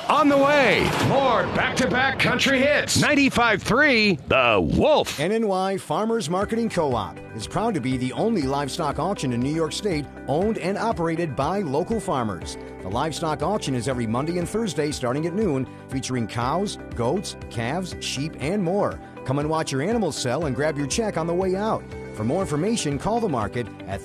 On the way, more back-to-back country hits. 95.3, The Wolf. NNY Farmers Marketing Co-op is proud to be the only livestock auction in New York State owned and operated by local farmers. The livestock auction is every Monday and Thursday starting at noon, featuring cows, goats, calves, sheep, and more. Come and watch your animals sell and grab your check on the way out. For more information, call the market at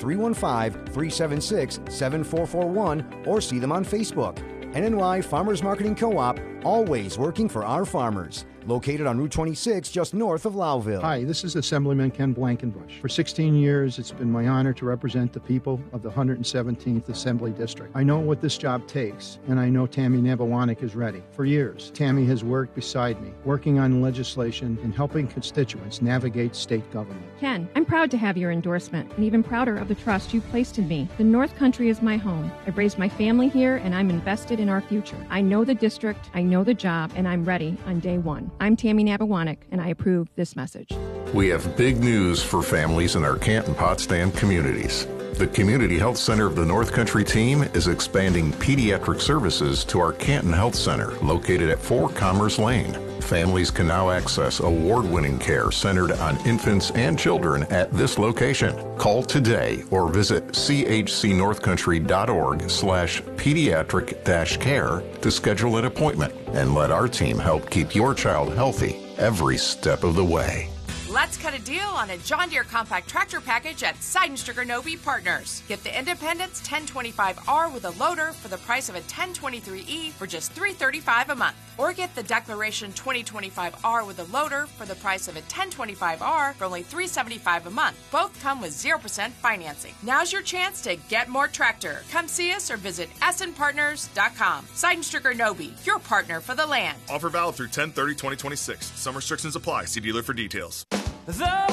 315-376-7441 or see them on Facebook. NNY Farmers Marketing Co-op, always working for our farmers. Located on Route 26, just north of Lowville. Hi, this is Assemblyman Ken Blankenbush. For 16 years, it's been my honor to represent the people of the 117th Assembly District. I know what this job takes, and I know Tammy Nabawanek is ready. For years, Tammy has worked beside me, working on legislation and helping constituents navigate state government. Ken, I'm proud to have your endorsement, and even prouder of the trust you placed in me. The North Country is my home. I've raised my family here, and I'm invested in our future. I know the district, I know the job, and I'm ready on day one. I'm Tammy Nabawanek, and I approve this message. We have big news for families in our Canton-Potsdam communities. The Community Health Center of the North Country team is expanding pediatric services to our Canton Health Center, located at 4 Commerce Lane. Families can now access award-winning care centered on infants and children at this location. Call today or visit chcnorthcountry.org/pediatric-care to schedule an appointment and let our team help keep your child healthy every step of the way. Let's cut a deal on a John Deere compact tractor package at Seidenstricker Nobe Partners. Get the Independence 1025R with a loader for the price of a 1023E for just $335 a month. Or get the Declaration 2025R with a loader for the price of a 1025R for only $375 a month. Both come with 0% financing. Now's your chance to get more tractor. Come see us or visit snpartners.com. Seidenstricker Nobe, your partner for the land. Offer valid through 10/30/2026. Some restrictions apply. See dealer for details.